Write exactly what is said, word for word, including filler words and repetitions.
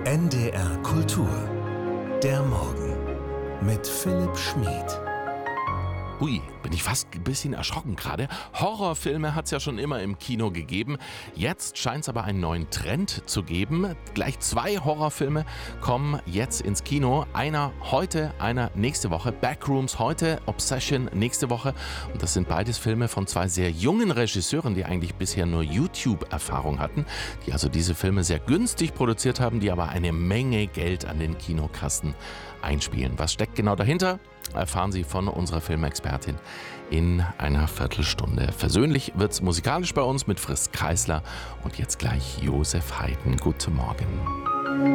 N D R Kultur. Der Morgen mit Philipp Schmid. Ui, bin ich fast ein bisschen erschrocken gerade. Horrorfilme hat es ja schon immer im Kino gegeben. Jetzt scheint es aber einen neuen Trend zu geben. Gleich zwei Horrorfilme kommen jetzt ins Kino. Einer heute, einer nächste Woche. Backrooms heute, Obsession nächste Woche. Und das sind beides Filme von zwei sehr jungen Regisseuren, die eigentlich bisher nur YouTube-Erfahrung hatten. Die also diese Filme sehr günstig produziert haben, die aber eine Menge Geld an den Kinokassen einspielen. Was steckt genau dahinter? Erfahren Sie von unserer Filmexpertin in einer Viertelstunde. Versöhnlich wird's musikalisch bei uns mit Frisk Kreisler und jetzt gleich Josef Haydn. Guten Morgen.